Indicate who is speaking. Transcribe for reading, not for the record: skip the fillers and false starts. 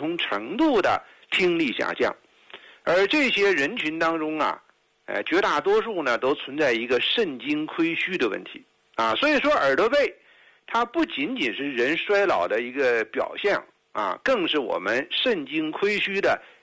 Speaker 1: 同程度的听力下降，而这些人群当中啊，绝大多数呢都存在一个肾精亏虚的问题啊，所以说耳朵背它不仅仅是人衰老的一个表现啊，更是我们肾精亏虚的